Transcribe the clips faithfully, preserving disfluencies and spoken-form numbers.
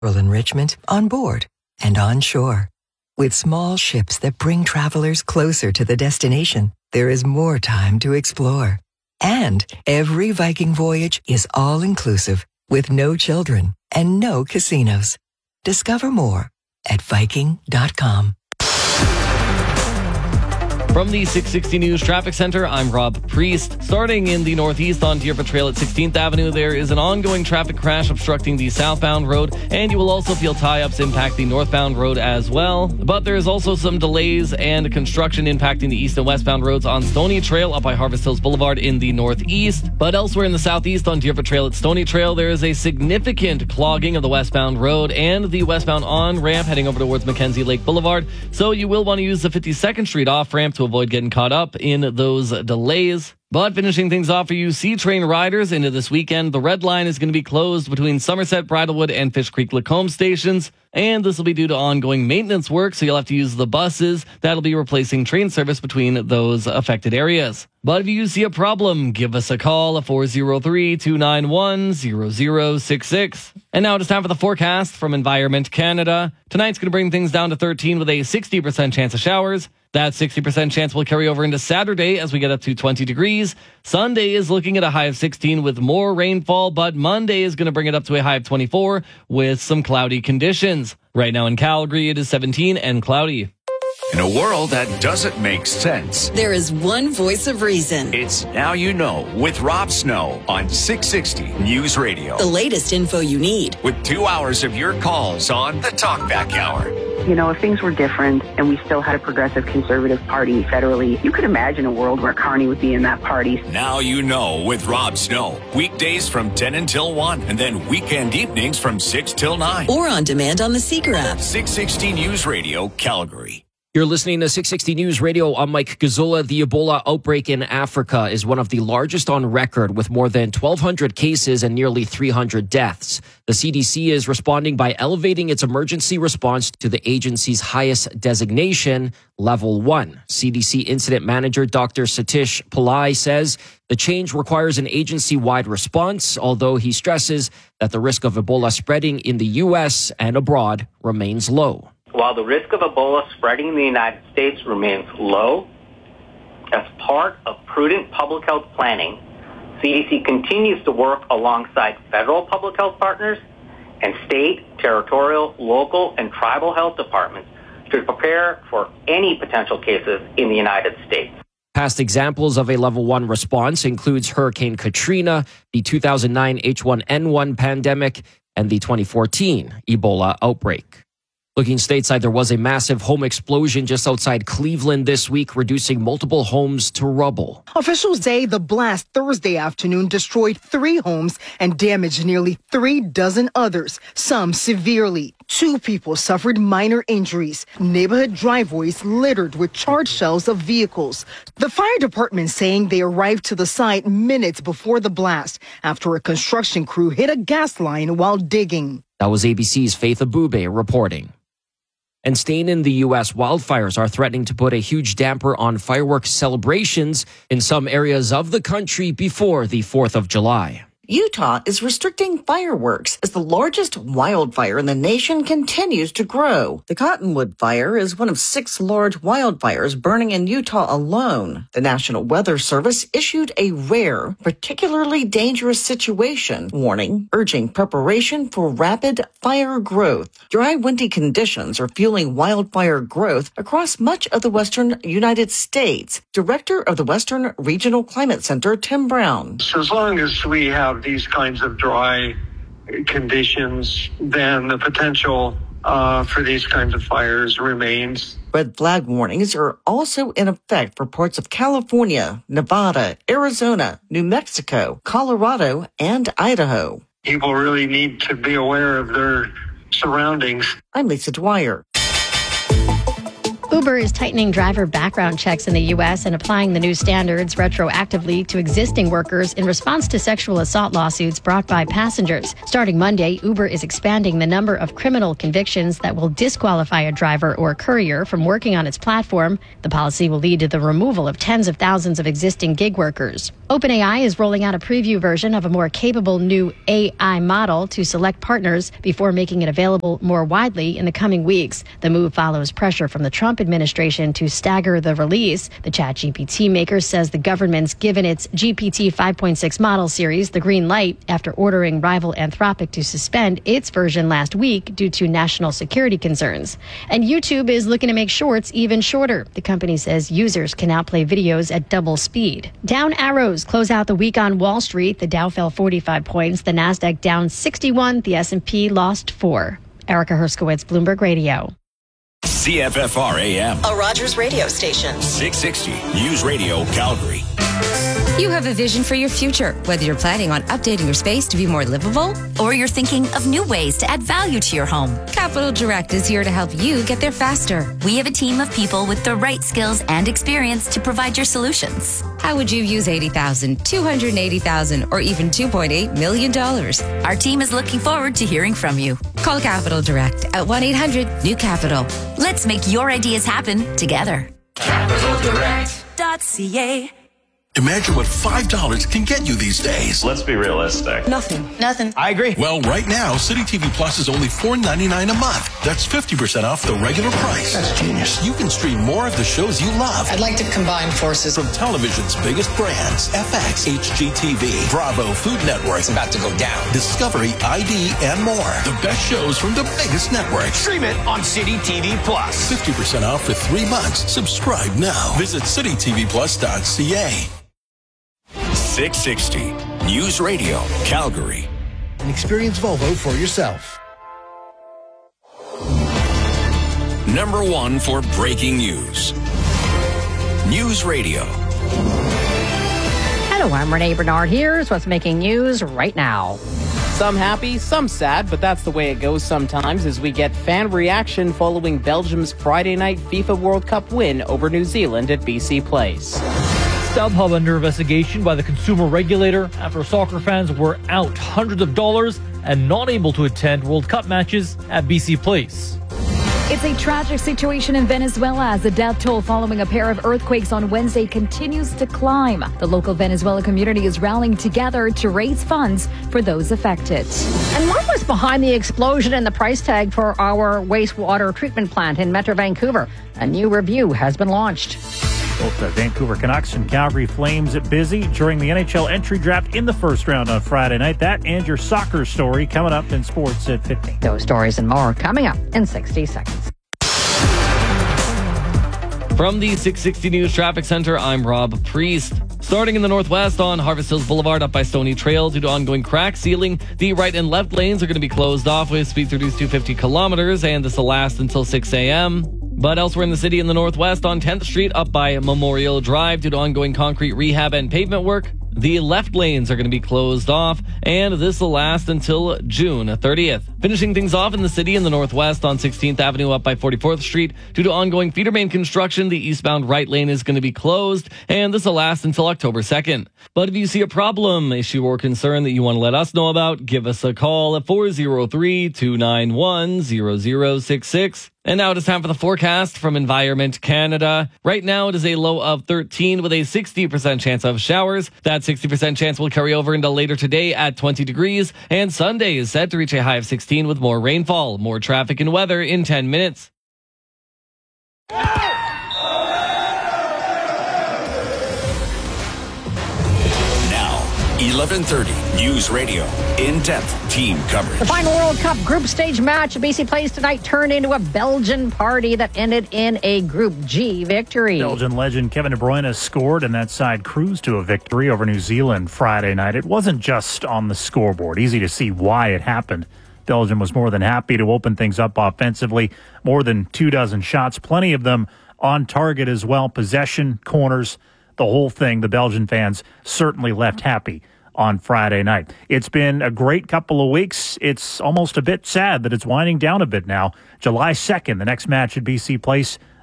enrichment on board and on shore. With small ships that bring travelers closer to the destination, there is more time to explore. And every Viking voyage is all-inclusive with no children and no casinos. Discover more at Viking dot com. From the six sixty News Traffic Center, I'm Rob Priest. Starting in the northeast on Deerfoot Trail at sixteenth Avenue, there is an ongoing traffic crash obstructing the southbound road, and you will also feel tie-ups impact the northbound road as well. But there is also some delays and construction impacting the east and westbound roads on Stony Trail up by Harvest Hills Boulevard in the northeast. But elsewhere in the southeast on Deerfoot Trail at Stony Trail, there is a significant clogging of the westbound road and the westbound on-ramp heading over towards Mackenzie Lake Boulevard. So you will want to use the fifty-second Street off-ramp to avoid getting caught up in those delays. But finishing things off for you C-Train riders into this weekend, the Red Line is going to be closed between Somerset, Bridlewood, and Fish Creek Lacombe stations. And this will be due to ongoing maintenance work, so you'll have to use the buses that'll be replacing train service between those affected areas. But if you see a problem, give us a call at four oh three, two nine one, zero zero six six. And now it is time for the forecast from Environment Canada. Tonight's going to bring things down to thirteen with a sixty percent chance of showers. That sixty percent chance will carry over into Saturday as we get up to twenty degrees. Sunday is looking at a high of sixteen with more rainfall, but Monday is going to bring it up to a high of twenty-four with some cloudy conditions. Right now in Calgary, it is seventeen and cloudy. In a world that doesn't make sense, there is one voice of reason. It's Now You Know with Rob Snow on six sixty News Radio. The latest info you need. With two hours of your calls on the Talkback Hour. You know, if things were different and we still had a progressive conservative party federally, you could imagine a world where Carney would be in that party. Now You Know with Rob Snow. Weekdays from ten until one, and then weekend evenings from six till nine. Or on demand on the Seeker app. six sixty News Radio, Calgary. You're listening to six sixty News Radio. I'm Mike Gazzola. The Ebola outbreak in Africa is one of the largest on record, with more than twelve hundred cases and nearly three hundred deaths. The C D C is responding by elevating its emergency response to the agency's highest designation, Level one. C D C Incident Manager Doctor Satish Pillai says the change requires an agency-wide response, although he stresses that the risk of Ebola spreading in the U S and abroad remains low. While the risk of Ebola spreading in the United States remains low, as part of prudent public health planning, C D C continues to work alongside federal public health partners and state, territorial, local, and tribal health departments to prepare for any potential cases in the United States. Past examples of a level one response includes Hurricane Katrina, the two thousand nine H one N one pandemic, and the twenty fourteen Ebola outbreak. Looking stateside, there was a massive home explosion just outside Cleveland this week, reducing multiple homes to rubble. Officials say the blast Thursday afternoon destroyed three homes and damaged nearly three dozen others, some severely. Two people suffered minor injuries. Neighborhood driveways littered with charred shells of vehicles. The fire department saying they arrived to the site minutes before the blast after a construction crew hit a gas line while digging. That was A B C's Faith Abube reporting. And staying in the U S, wildfires are threatening to put a huge damper on fireworks celebrations in some areas of the country before the fourth of July. Utah is restricting fireworks as the largest wildfire in the nation continues to grow. The Cottonwood Fire is one of six large wildfires burning in Utah alone. The National Weather Service issued a rare, particularly dangerous situation warning, urging preparation for rapid fire growth. Dry, windy conditions are fueling wildfire growth across much of the western United States. Director of the Western Regional Climate Center, Tim Brown. So as long as we have these kinds of dry conditions, then the potential uh, for these kinds of fires remains. Red flag warnings are also in effect for parts of California, Nevada, Arizona, New Mexico, Colorado, and Idaho. People really need to be aware of their surroundings. I'm Lisa Dwyer. The Uber is tightening driver background checks in the U S and applying the new standards retroactively to existing workers in response to sexual assault lawsuits brought by passengers. Starting Monday, Uber is expanding the number of criminal convictions that will disqualify a driver or courier from working on its platform. The policy will lead to the removal of tens of thousands of existing gig workers. OpenAI is rolling out a preview version of a more capable new A I model to select partners before making it available more widely in the coming weeks. The move follows pressure from the Trump administration to stagger the release. The ChatGPT maker says the government's given its G P T five point six model series the green light after ordering rival Anthropic to suspend its version last week due to national security concerns. And YouTube is looking to make shorts even shorter. The company says users can now play videos at double speed. Down arrows close out the week on Wall Street. The Dow fell forty-five points, the Nasdaq down sixty-one, the S and P lost four. Erica Herskowitz, Bloomberg Radio. C F F R A M. A Rogers radio station. six sixty News Radio Calgary. You have a vision for your future, whether you're planning on updating your space to be more livable or you're thinking of new ways to add value to your home. Capital Direct is here to help you get there faster. We have a team of people with the right skills and experience to provide your solutions. How would you use eighty thousand dollars, two hundred eighty thousand dollars, or even two point eight million dollars? Our team is looking forward to hearing from you. Call Capital Direct at one eight hundred new capital. Let's make your ideas happen together. Capital Direct dot C A. Imagine what five dollars can get you these days. Let's be realistic. Nothing. Nothing. I agree. Well, right now, City T V Plus is only four ninety-nine a month. That's fifty percent off the regular price. That's genius. You can stream more of the shows you love. I'd like to combine forces. From television's biggest brands, F X, H G T V, Bravo, Food Network. It's about to go down. Discovery, I D, and more. The best shows from the biggest networks. Stream it on City T V Plus. fifty percent off for three months. Subscribe now. Visit city t v plus dot c a. six sixty News Radio Calgary. And experience Volvo for yourself. Number one for breaking news. News Radio. Hello, I'm Renee Bernard. Here's what's making news right now. Some happy, some sad, but that's the way it goes sometimes as we get fan reaction following Belgium's Friday night FIFA World Cup win over New Zealand at B C Place. StubHub under investigation by the consumer regulator after soccer fans were out hundreds of dollars and not able to attend World Cup matches at B C Place. It's a tragic situation in Venezuela as the death toll following a pair of earthquakes on Wednesday continues to climb. The local Venezuelan community is rallying together to raise funds for those affected. And what was behind the explosion in the price tag for our wastewater treatment plant in Metro Vancouver? A new review has been launched. Both the Vancouver Canucks and Calgary Flames busy during the N H L entry draft in the first round on Friday night. That and your soccer story coming up in sports at fifteen. Those stories and more coming up in sixty seconds. From the six sixty News Traffic Center, I'm Rob Priest. Starting in the northwest on Harvest Hills Boulevard up by Stony Trail due to ongoing crack sealing, the right and left lanes are going to be closed off with speeds reduced to fifty kilometers, and this will last until six a.m. But elsewhere in the city in the northwest on tenth Street up by Memorial Drive due to ongoing concrete rehab and pavement work, the left lanes are going to be closed off, and this will last until June thirtieth. Finishing things off in the city in the northwest on sixteenth Avenue up by forty-fourth Street due to ongoing feeder main construction, the eastbound right lane is going to be closed, and this will last until October second. But if you see a problem, issue, or concern that you want to let us know about, give us a call at four oh three, two nine one, zero zero six six. And now it is time for the forecast from Environment Canada. Right now it is a low of thirteen with a sixty percent chance of showers. That sixty percent chance will carry over into later today at twenty degrees. And Sunday is set to reach a high of sixteen with more rainfall. More traffic and weather in ten minutes. eleven thirty News Radio. In-depth team coverage. The final World Cup group stage match at B C Place tonight turned into a Belgian party that ended in a Group G victory. Belgian legend Kevin De Bruyne scored, and that side cruised to a victory over New Zealand Friday night. It wasn't just on the scoreboard. Easy to see why it happened. Belgium was more than happy to open things up offensively. More than two dozen shots, plenty of them on target as well. Possession, corners, the whole thing. The Belgian fans certainly left happy on Friday night. It's been a great couple of weeks. It's almost a bit sad that it's winding down a bit now. July second, the next match at B C Place,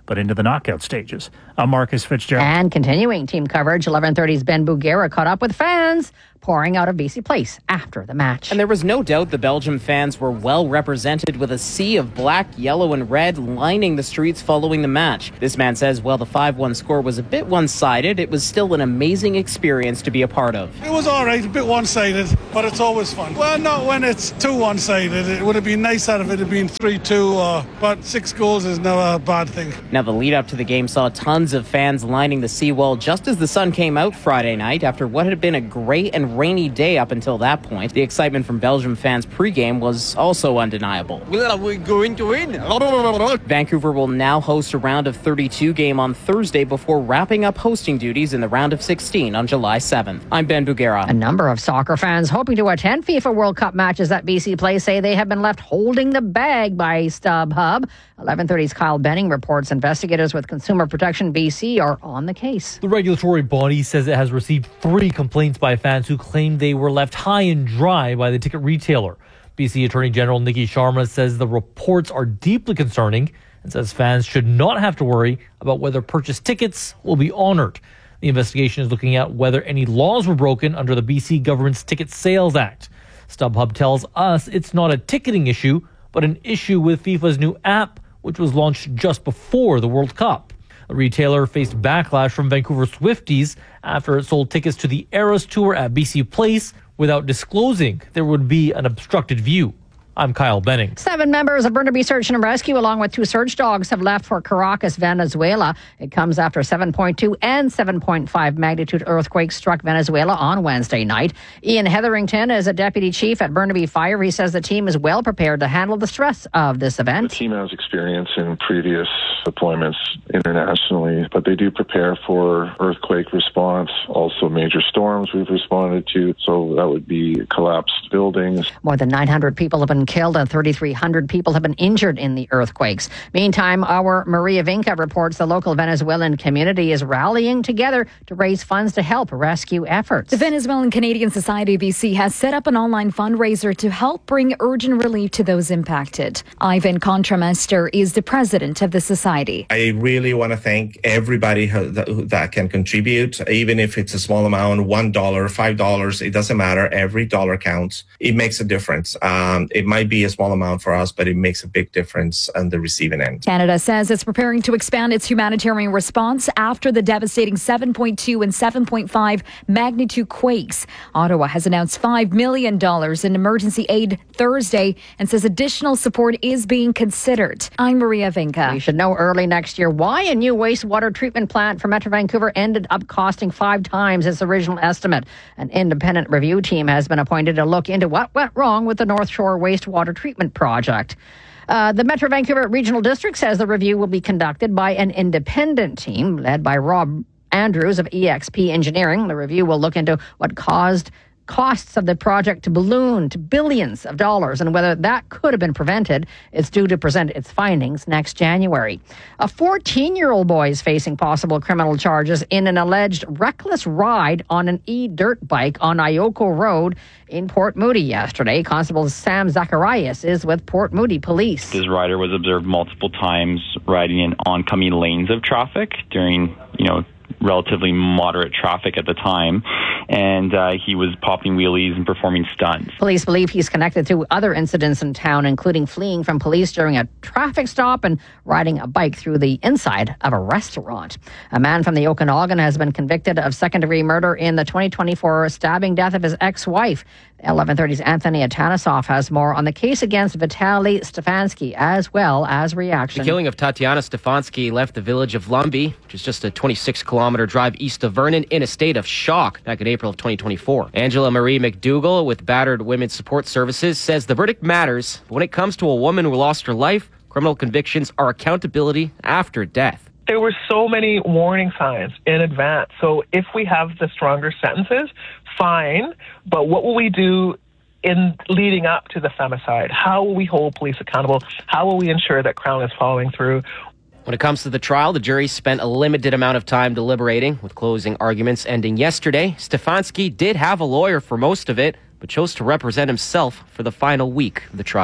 but into the knockout stages. I'm Marcus Fitzgerald. And continuing team coverage, eleven thirty's Ben Bugera caught up with fans pouring out of B C Place after the match. And there was no doubt the Belgium fans were well represented with a sea of black, yellow, and red lining the streets following the match. This man says, while the five one score was a bit one-sided, it was still an amazing experience to be a part of. It was all right, a bit one-sided, but it's always fun. Well, not when it's too one-sided. It would have been nice out if it had been three two, uh, but six goals is never a bad thing. Now, the lead-up to the game saw tons of fans lining the seawall just as the sun came out Friday night after what had been a great and rainy day up until that point. The excitement from Belgium fans pre-game was also undeniable. We're going to win. Vancouver will now host a round of thirty-two game on Thursday before wrapping up hosting duties in the round of sixteen on July seventh. I'm Ben Bugera. A number of soccer fans hoping to attend FIFA World Cup matches at B C Place say they have been left holding the bag by StubHub. eleven thirty's Kyle Benning reports investigators with Consumer Protection B C are on the case. The regulatory body says it has received three complaints by fans who claim they were left high and dry by the ticket retailer. B C Attorney General Nikki Sharma says the reports are deeply concerning and says fans should not have to worry about whether purchased tickets will be honored. The investigation is looking at whether any laws were broken under the B C government's Ticket Sales Act. StubHub tells us it's not a ticketing issue, but an issue with FIFA's new app, which was launched just before the World Cup. The retailer faced backlash from Vancouver Swifties after it sold tickets to the Eras Tour at B C Place without disclosing there would be an obstructed view. I'm Kyle Benning. Seven members of Burnaby Search and Rescue, along with two search dogs, have left for Caracas, Venezuela. It comes after seven point two and seven point five magnitude earthquakes struck Venezuela on Wednesday night. Ian Hetherington is a deputy chief at Burnaby Fire. He says the team is well prepared to handle the stress of this event. The team has experience in previous deployments internationally, but they do prepare for earthquake response, also major storms we've responded to. So that would be collapsed buildings. More than nine hundred people have been killed and thirty-three hundred people have been injured in the earthquakes. Meantime, our Maria Vinca reports the local Venezuelan community is rallying together to raise funds to help rescue efforts. The Venezuelan Canadian Society of B C has set up an online fundraiser to help bring urgent relief to those impacted. Ivan Contramester is the president of the society. I really want to thank everybody that can contribute, even if it's a small amount, one dollar, five dollars, it doesn't matter. Every dollar counts. It makes a difference. Um, it might be a small amount for us, but it makes a big difference on the receiving end. Canada says it's preparing to expand its humanitarian response after the devastating seven point two and seven point five magnitude quakes. Ottawa has announced five million dollars in emergency aid Thursday and says additional support is being considered. I'm Maria Vinca. We should know early next year why a new wastewater treatment plant for Metro Vancouver ended up costing five times its original estimate. An independent review team has been appointed to look into what went wrong with the North Shore wastewater treatment project. Uh, the Metro Vancouver Regional District says the review will be conducted by an independent team led by Rob Andrews of E X P Engineering. The review will look into what caused costs of the project to balloon to billions of dollars and whether that could have been prevented. It's due to present its findings next January. A fourteen-year-old boy is facing possible criminal charges in an alleged reckless ride on an e-dirt bike on Ioko Road in Port Moody yesterday. Constable Sam Zacharias is with Port Moody Police. This rider was observed multiple times riding in oncoming lanes of traffic during, you know, relatively moderate traffic at the time, and uh, he was popping wheelies and performing stunts. Police believe he's connected to other incidents in town, including fleeing from police during a traffic stop and riding a bike through the inside of a restaurant. A man from the Okanagan has been convicted of second-degree murder in the twenty twenty-four stabbing death of his ex-wife. eleven thirty's Anthony Atanasoff has more on the case against Vitaly Stefanski, as well as reaction. The killing of Tatiana Stefanski left the village of Lumbee, which is just a twenty-six kilometer drive east of Vernon, in a state of shock back in April of twenty twenty-four. Angela Marie McDougall with Battered Women's Support Services says the verdict matters. But when it comes to a woman who lost her life, criminal convictions are accountability after death. There were so many warning signs in advance. So if we have the stronger sentences, fine. But what will we do in leading up to the femicide? How will we hold police accountable? How will we ensure that Crown is following through? When it comes to the trial, the jury spent a limited amount of time deliberating, with closing arguments ending yesterday. Stefanski did have a lawyer for most of it, but chose to represent himself for the final week of the trial.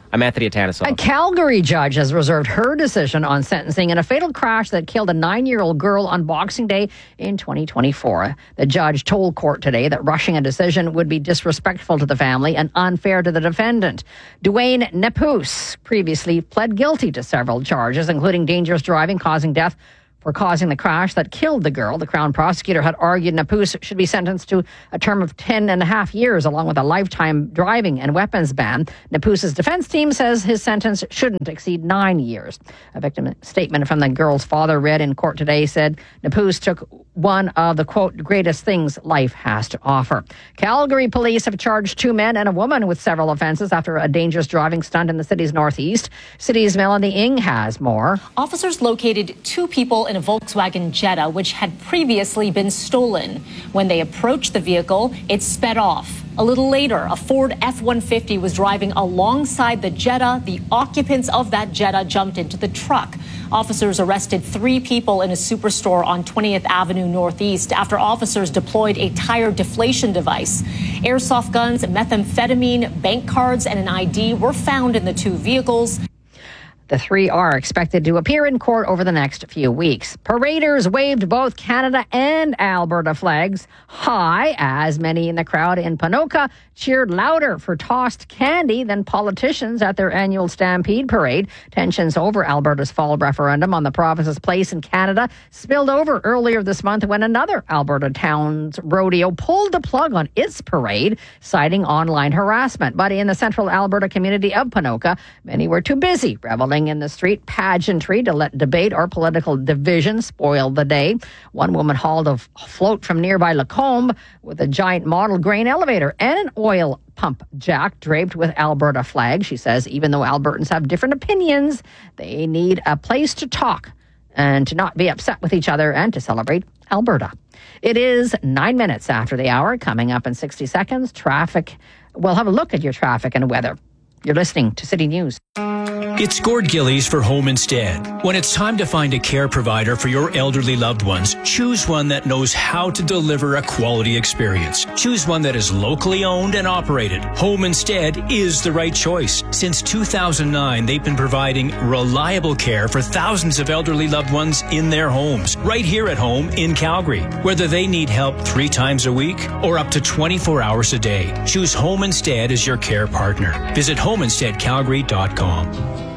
I'm Anthony Atanasoff. A Calgary judge has reserved her decision on sentencing in a fatal crash that killed a nine-year-old girl on Boxing Day in twenty twenty-four. The judge told court today that rushing a decision would be disrespectful to the family and unfair to the defendant. Dwayne Nepus previously pled guilty to several charges, including dangerous driving, causing death, for causing the crash that killed the girl. The Crown prosecutor had argued Nepus should be sentenced to a term of ten and a half years, along with a lifetime driving and weapons ban. Nepus's defense team says his sentence shouldn't exceed nine years. A victim statement from the girl's father read in court today said Nepus took one of the, quote, greatest things life has to offer. Calgary police have charged two men and a woman with several offenses after a dangerous driving stunt in the city's northeast. City's Melanie Ng has more. Officers located two people in a Volkswagen Jetta, which had previously been stolen. When they approached the vehicle, it sped off. A little later, a Ford F one fifty was driving alongside the Jetta. The occupants of that Jetta jumped into the truck. Officers arrested three people in a superstore on twentieth Avenue Northeast after officers deployed a tire deflation device. Airsoft guns, methamphetamine, bank cards, and an I D were found in the two vehicles. The three are expected to appear in court over the next few weeks. Paraders waved both Canada and Alberta flags high as many in the crowd in Ponoka cheered louder for tossed candy than politicians at their annual Stampede Parade. Tensions over Alberta's fall referendum on the province's place in Canada spilled over earlier this month when another Alberta town's rodeo pulled the plug on its parade, citing online harassment. But in the central Alberta community of Ponoka, many were too busy reveling in the street pageantry to let debate or political division spoil the day. One woman hauled a float from nearby Lacombe with a giant model grain elevator and an oil pump jack draped with Alberta flag. She says even though Albertans have different opinions, they need a place to talk and to not be upset with each other and to celebrate Alberta. It is nine minutes after the hour. Coming up in sixty seconds, traffic. We'll have a look at your traffic and weather. You're listening to City News. It's Gord Gillies for Home Instead. When it's time to find a care provider for your elderly loved ones, choose one that knows how to deliver a quality experience. Choose one that is locally owned and operated. Home Instead is the right choice. Since two thousand nine, they've been providing reliable care for thousands of elderly loved ones in their homes, right here at home in Calgary. Whether they need help three times a week or up to twenty-four hours a day, choose Home Instead as your care partner. Visit home instead calgary dot com.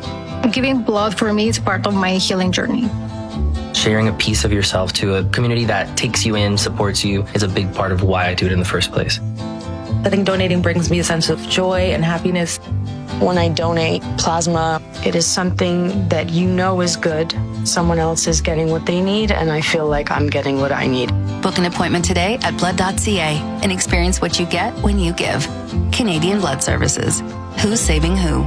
Giving blood for me is part of my healing journey. Sharing a piece of yourself to a community that takes you in, supports you, is a big part of why I do it in the first place. I think donating brings me a sense of joy and happiness. When I donate plasma, it is something that you know is good. Someone else is getting what they need, and I feel like I'm getting what I need. Book an appointment today at blood dot c a and experience what you get when you give. Canadian Blood Services. Who's saving who?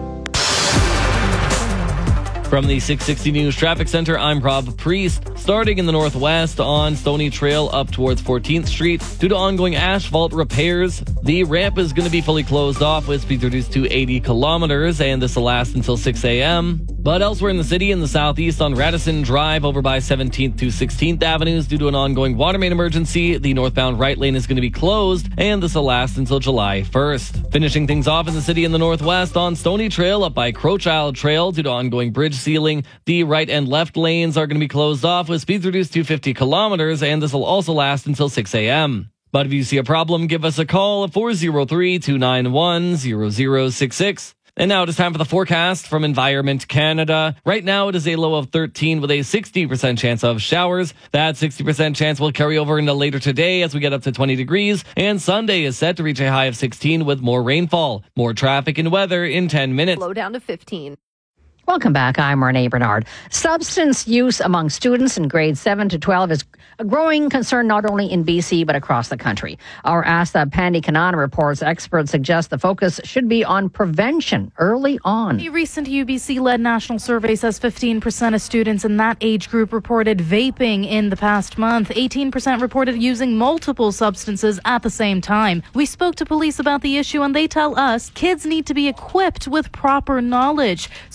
From the six sixty News Traffic Center, I'm Rob Priest. Starting in the northwest on Stony Trail up towards fourteenth Street, due to ongoing asphalt repairs, the ramp is going to be fully closed off with speeds reduced to eighty kilometers, and this will last until six a.m. But elsewhere in the city, in the southeast on Radisson Drive over by seventeenth to sixteenth Avenues, due to an ongoing water main emergency, the northbound right lane is going to be closed, and this will last until July first. Finishing things off in the city in the northwest on Stony Trail up by Crowchild Trail, due to ongoing bridge sealing, the right and left lanes are going to be closed off with speeds reduced to fifty kilometers, and this will also last until six a.m. But if you see a problem, give us a call at four oh three, two nine one, zero zero six six. And now it is time for the forecast from Environment Canada. Right now it is a low of thirteen with a sixty percent chance of showers. That sixty percent chance will carry over into later today as we get up to twenty degrees. And Sunday is set to reach a high of sixteen with more rainfall. More traffic and weather in ten minutes. Low down to fifteen. Welcome back. I'm Renee Bernard. Substance use among students in grades seven to twelve is a growing concern not only in B C but across the country. Our Asta Pandikanana reports experts suggest the focus should be on prevention early on. A recent U B C-led national survey says fifteen percent of students in that age group reported vaping in the past month. eighteen percent reported using multiple substances at the same time. We spoke to police about the issue and they tell us kids need to be equipped with proper knowledge. Sergeant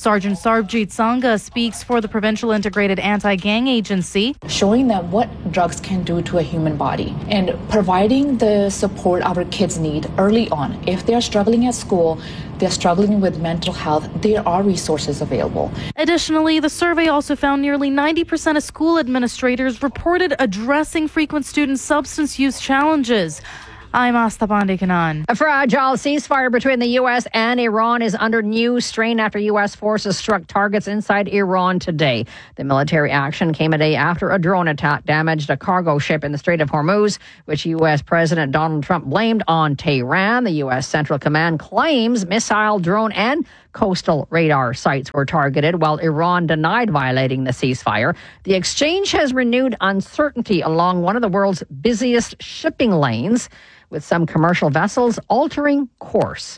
Sarbjeet Sangha speaks for the Provincial Integrated Anti-Gang Agency. Showing them what drugs can do to a human body and providing the support our kids need early on. If they're struggling at school, they're struggling with mental health, there are resources available. Additionally, the survey also found nearly ninety percent of school administrators reported addressing frequent student substance use challenges. I'm Asta Pandekanan. A fragile ceasefire between the U S and Iran is under new strain after U S forces struck targets inside Iran today. The military action came a day after a drone attack damaged a cargo ship in the Strait of Hormuz, which U S President Donald Trump blamed on Tehran. The U S Central Command claims missile, drone, and coastal radar sites were targeted, while Iran denied violating the ceasefire. The exchange has renewed uncertainty along one of the world's busiest shipping lanes, with some commercial vessels altering course.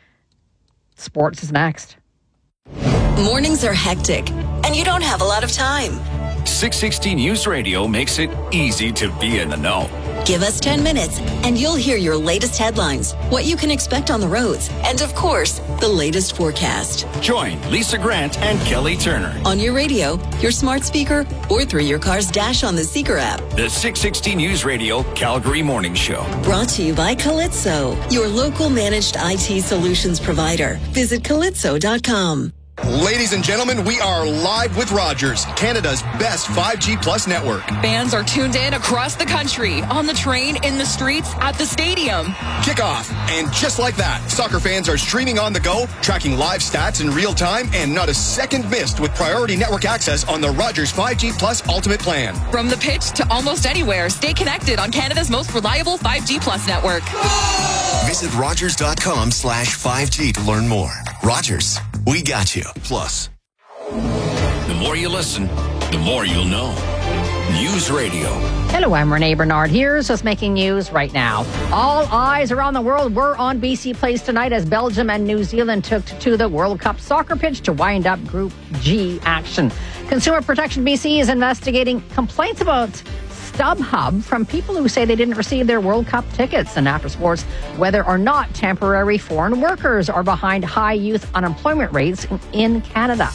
Sports is next. Mornings are hectic, and you don't have a lot of time. six sixty News Radio makes it easy to be in the know. Give us ten minutes, and you'll hear your latest headlines, what you can expect on the roads, and of course, the latest forecast. Join Lisa Grant and Kelly Turner on your radio, your smart speaker, or through your car's dash on the Seeker app. The six sixty News Radio Calgary Morning Show. Brought to you by Calypso, your local managed I T solutions provider. Visit calypso dot com. Ladies and gentlemen, we are live with Rogers, Canada's best five G plus network. Fans are tuned in across the country, on the train, in the streets, at the stadium. Kickoff, and just like that, soccer fans are streaming on the go, tracking live stats in real time, and not a second missed with priority network access on the Rogers five G plus Ultimate plan. From the pitch to almost anywhere, stay connected on Canada's most reliable five G plus network. Visit Rogers.com slash 5G to learn more. Rogers, we got you. Plus. The more you listen, the more you'll know. News Radio. Hello, I'm Renee Bernard. Here's what's making news right now. All eyes around the world were on B C Place tonight as Belgium and New Zealand took to the World Cup soccer pitch to wind up Group G action. Consumer Protection B C is investigating complaints about StubHub from people who say they didn't receive their World Cup tickets. And after sports, whether or not temporary foreign workers are behind high youth unemployment rates in Canada.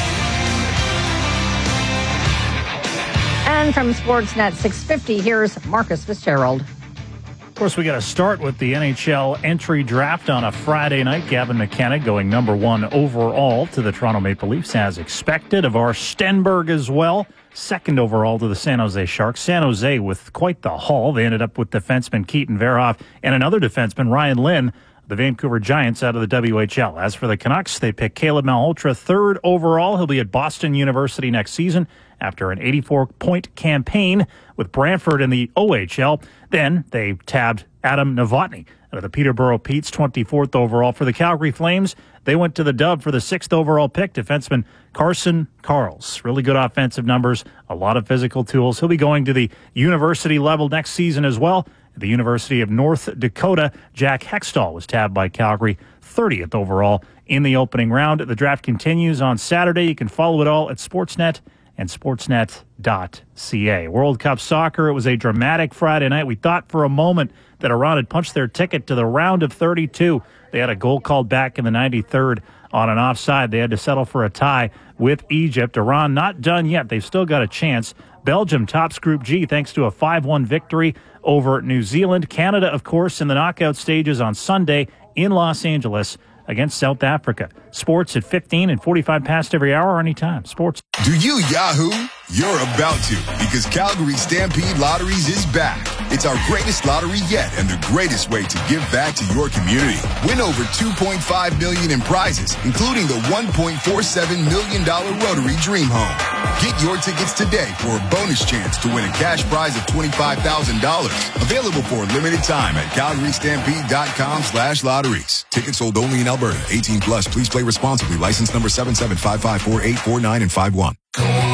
And from Sportsnet six fifty, here's Marcus Fitzgerald. Of course, we got to start with the N H L entry draft on a Friday night. Gavin McKenna going number one overall to the Toronto Maple Leafs as expected. Ivar Stenberg as well, second overall to the San Jose Sharks. San Jose with quite the haul. They ended up with defenseman Keaton Verhoff and another defenseman, Ryan Lynn, the Vancouver Giants out of the W H L. As for the Canucks, they picked Caleb Malhotra third overall. He'll be at Boston University next season after an eighty-four point campaign with Brantford in the O H L. Then they tabbed Adam Novotny out of the Peterborough Petes, twenty-fourth overall. For the Calgary Flames, they went to the Dub for the sixth overall pick, defenseman Carson Karls. Really good offensive numbers, a lot of physical tools. He'll be going to the university level next season as well. At the University of North Dakota, Jack Hextall was tabbed by Calgary, thirtieth overall in the opening round. The draft continues on Saturday. You can follow it all at Sportsnet and sportsnet dot c a. World Cup soccer, it was a dramatic Friday night. We thought for a moment that Iran had punched their ticket to the round of thirty-two. They had a goal called back in the ninety-third on an offside. They had to settle for a tie with Egypt. Iran not done yet. They've still got a chance. Belgium tops Group G thanks to a five one victory over New Zealand. Canada, of course, in the knockout stages on Sunday in Los Angeles against South Africa. Sports at fifteen and forty-five past every hour, anytime. Sports. Do you Yahoo? You're about to, because Calgary Stampede Lotteries is back. It's our greatest lottery yet and the greatest way to give back to your community. Win over two point five million dollars in prizes, including the one point four seven million dollars Rotary Dream Home. Get your tickets today for a bonus chance to win a cash prize of twenty-five thousand dollars. Available for a limited time at calgary stampede dot com slash lotteries. Tickets sold only in Alberta. eighteen plus. Please play responsibly. License number seven seven five five four eight four nine and five one.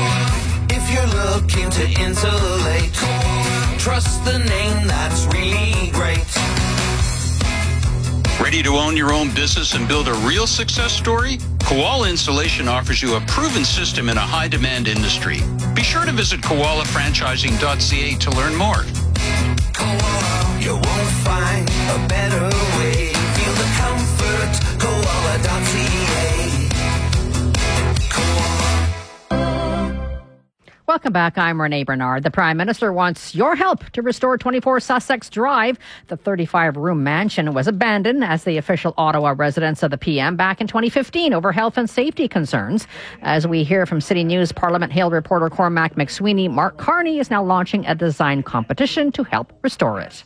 If you're looking to insulate, trust the name that's really great. Ready to own your own business and build a real success story? Koala Insulation offers you a proven system in a high-demand industry. Be sure to visit koala franchising dot c a to learn more. Koala, you won't find a better way. Feel the comfort, koala dot c a. Welcome back. I'm Renee Bernard. The Prime Minister wants your help to restore twenty-four Sussex Drive. The thirty-five room mansion was abandoned as the official Ottawa residence of the P M back in twenty fifteen over health and safety concerns. As we hear from City News Parliament Hill reporter Cormac McSweeney, Mark Carney is now launching a design competition to help restore it.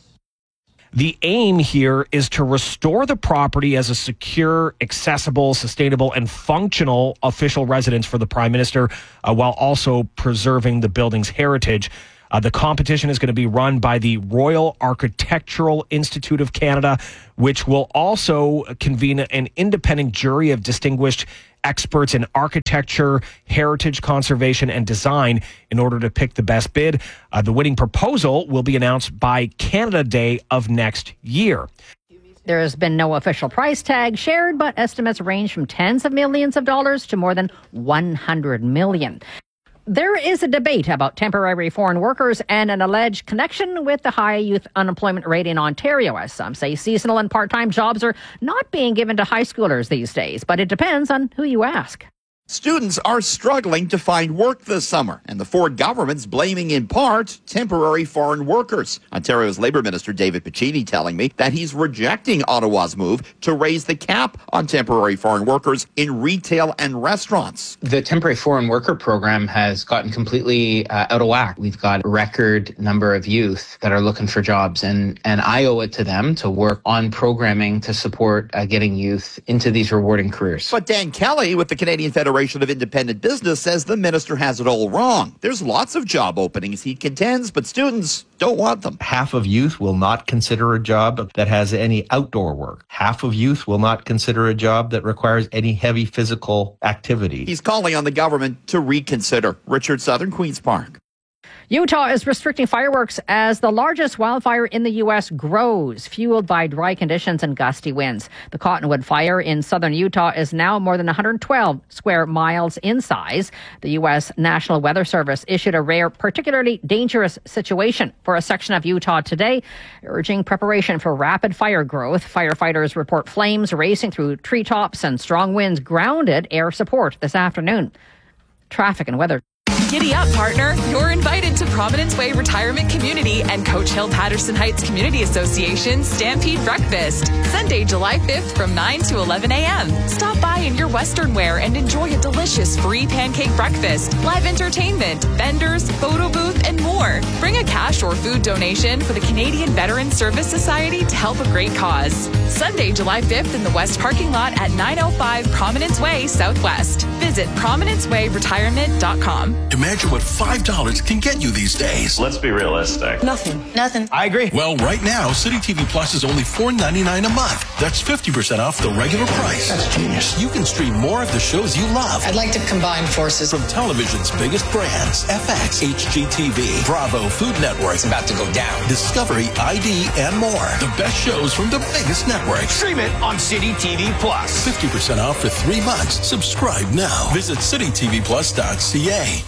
The aim here is to restore the property as a secure, accessible, sustainable, and functional official residence for the Prime Minister, uh, while also preserving the building's heritage. Uh, the competition is going to be run by the Royal Architectural Institute of Canada, which will also convene an independent jury of distinguished experts in architecture, heritage conservation, and design in order to pick the best bid. Uh, the winning proposal will be announced by Canada Day of next year. There has been no official price tag shared, but estimates range from tens of millions of dollars to more than one hundred million. There is a debate about temporary foreign workers and an alleged connection with the high youth unemployment rate in Ontario, as some say seasonal and part-time jobs are not being given to high schoolers these days, but it depends on who you ask. Students are struggling to find work this summer, and the Ford government's blaming in part temporary foreign workers. Ontario's Labour Minister David Piccini telling me that he's rejecting Ottawa's move to raise the cap on temporary foreign workers in retail and restaurants. The temporary foreign worker program has gotten completely uh, out of whack. We've got a record number of youth that are looking for jobs, and, and I owe it to them to work on programming to support uh, getting youth into these rewarding careers. But Dan Kelly with the Canadian Federation of Independent Business says the minister has it all wrong. There's lots of job openings, he contends, but students don't want them. Half of youth will not consider a job that has any outdoor work. Half of youth will not consider a job that requires any heavy physical activity. He's calling on the government to reconsider. Richard Southern, Queen's Park. Utah is restricting fireworks as the largest wildfire in the U S grows, fueled by dry conditions and gusty winds. The Cottonwood Fire in southern Utah is now more than one hundred twelve square miles in size. The U S National Weather Service issued a rare, particularly dangerous situation for a section of Utah today, urging preparation for rapid fire growth. Firefighters report flames racing through treetops and strong winds grounded air support this afternoon. Traffic and weather. Giddy up, partner. You're invited to Providence Way Retirement Community and Coach Hill Patterson Heights Community Association Stampede Breakfast, Sunday, July fifth from nine to eleven a.m. Stop by in your Western wear and enjoy a delicious free pancake breakfast, live entertainment, vendors, photo booth, and more. Bring a cash or food donation for the Canadian Veteran Service Society to help a great cause. Sunday, July fifth in the West parking lot at nine oh five Prominence Way Southwest. Visit prominence way retirement dot com. Imagine what five dollars can get you these days. Let's be realistic. Nothing. Nothing. I agree. Well, right now, City T V Plus is only four ninety-nine a month. That's fifty percent off the regular price. That's genius. You can stream more of the shows you love. I'd like to combine forces. From television's biggest brands, F X, H G T V, Bravo, Food Network. It's about to go down. Discovery, I D, and more. The best shows from the biggest networks. Stream it on City T V Plus. fifty percent off for three months. Subscribe now. Visit city t v plus dot c a.